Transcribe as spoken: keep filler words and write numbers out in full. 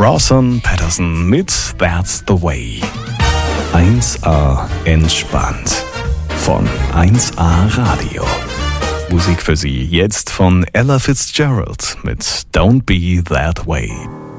Rawson Patterson mit That's the Way. eins A entspannt von eins A Radio. Musik für Sie jetzt von Ella Fitzgerald mit Don't Be That Way.